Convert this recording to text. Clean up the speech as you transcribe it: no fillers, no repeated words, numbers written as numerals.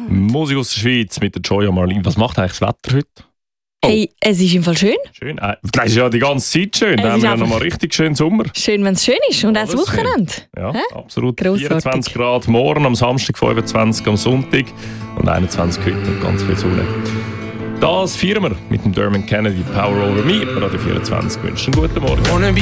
Musik aus der Schweiz mit der Joya Marlin. Was macht eigentlich das Wetter heute? Oh. Hey, es ist im Fall schön. Schön. Das ist ja die ganze Zeit schön. Da haben wir ja nochmal richtig schönen Sommer. Schön, wenn es schön ist. Und auch das Wochenende. Ja, absolut. Grossartig. 24 Grad morgen, am Samstag 25 am Sonntag und 21 heute und ganz viel Sonne. Das feiern wir mit dem Dermot Kennedy Power Over Me. Radio 24 wünschen einen guten Morgen.